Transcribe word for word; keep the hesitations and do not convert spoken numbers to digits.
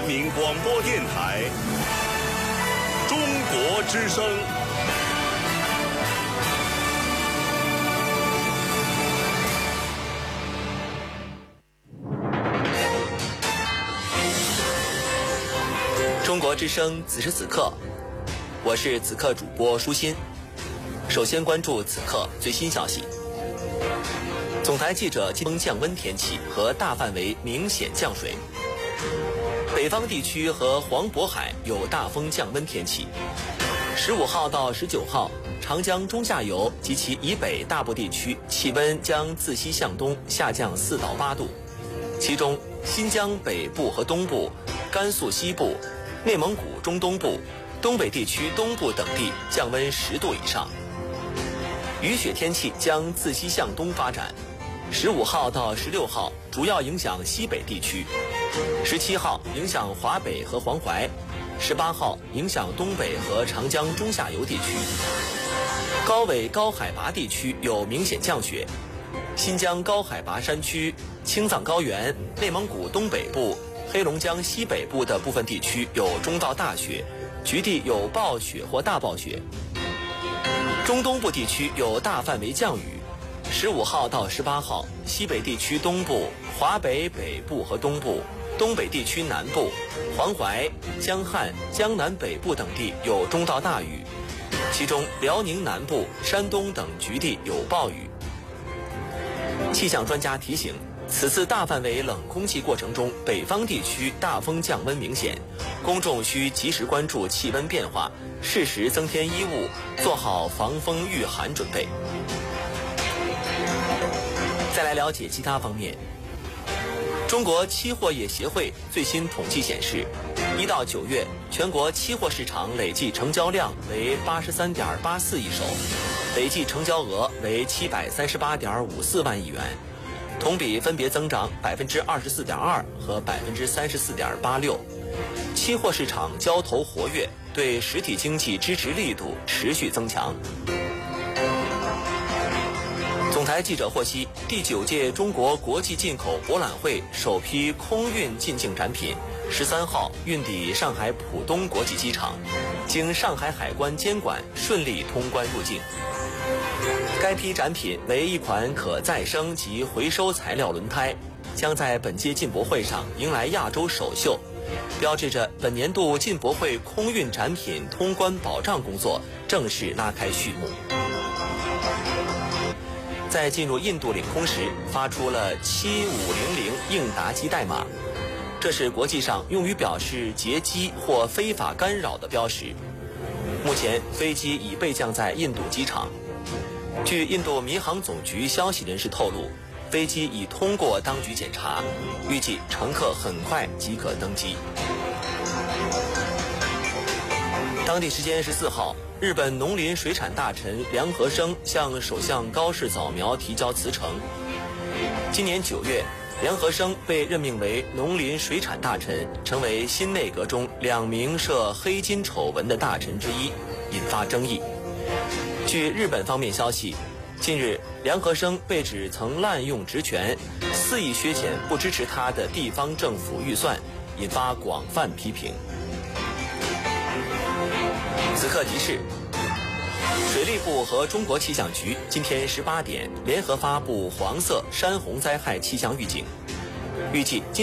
民广播电台中国之声。 中国之声此时此刻，我是此刻主播舒心。首先关注此刻最新消息。总台记者季风降温天气和大范围明显降水。北方地区和黄渤海有大风降温天气。十五号到十九号，长江中下游及其以北大部地区气温将自西向东下降四到八度，其中新疆北部和东部、甘肃西部、内蒙古中东部、东北地区东部等地降温十度以上。雨雪天气将自西向东发展，十五号到十六号主要影响西北地区，十七号影响华北和黄淮，十八号影响东北和长江中下游地区。高纬高海拔地区有明显降雪，新疆高海拔山区、青藏高原、内蒙古东北部、黑龙江西北部的部分地区有中到大雪，局地有暴雪或大暴雪。中东部地区有大范围降雨，十五号到十八号，西北地区东部、华北北部和东部、东北地区南部、黄淮、江汉、江南北部等地有中到大雨，其中辽宁南部、山东等局地有暴雨。气象专家提醒，此次大范围冷空气过程中，北方地区大风降温明显，公众需及时关注气温变化，适时增添衣物，做好防风御寒准备。再来了解其他方面。中国期货业协会最新统计显示，一到九月全国期货市场累计成交量为八十三点八四亿手，累计成交额为七百三十八点五四万亿元，同比分别增长百分之二十四点二和百分之三十四点八六。期货市场交投活跃，对实体经济支持力度持续增强。总台记者获悉，第九届中国国际进口博览会首批空运进境展品十三号运抵上海浦东国际机场，经上海海关监管顺利通关入境。该批展品为一款可再生及回收材料轮胎，将在本届进博会上迎来亚洲首秀，标志着本年度进博会空运展品通关保障工作正式拉开序幕。在进入印度领空时，发出了七五零零应答机代码，这是国际上用于表示劫机或非法干扰的标识。目前飞机已备降在印度机场。据印度民航总局消息人士透露，飞机已通过当局检查，预计乘客很快即可登机。当地时间十四号，日本农林水产大臣梁和生向首相高市早苗提交辞呈。今年九月，梁和生被任命为农林水产大臣，成为新内阁中两名涉黑金丑闻的大臣之一，引发争议。据日本方面消息，近日梁和生被指曾滥用职权，肆意削减不支持他的地方政府预算，引发广泛批评。此刻提示，水利部和中国气象局今天十八点联合发布黄色山洪灾害气象预警，预计今